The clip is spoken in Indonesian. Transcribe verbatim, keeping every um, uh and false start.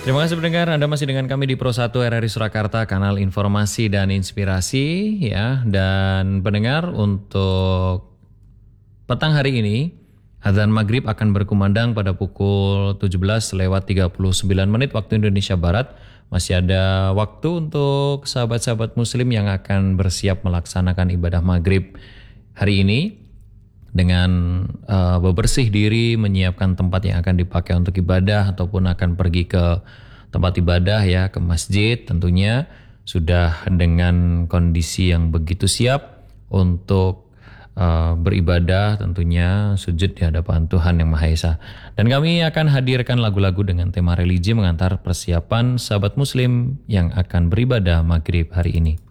Terima kasih pendengar, Anda masih dengan kami di Pro satu R R I Surakarta, kanal informasi dan inspirasi ya. Dan pendengar, untuk petang hari ini, azan maghrib akan berkumandang pada pukul tujuh belas lewat tiga puluh sembilan menit waktu Indonesia Barat. Masih ada waktu untuk sahabat-sahabat muslim yang akan bersiap melaksanakan ibadah maghrib hari ini dengan uh, bebersih diri, menyiapkan tempat yang akan dipakai untuk ibadah ataupun akan pergi ke tempat ibadah ya, ke masjid, tentunya sudah dengan kondisi yang begitu siap untuk uh, beribadah, tentunya sujud di hadapan Tuhan Yang Maha Esa. Dan kami akan hadirkan lagu-lagu dengan tema religi mengantar persiapan sahabat muslim yang akan beribadah maghrib hari ini.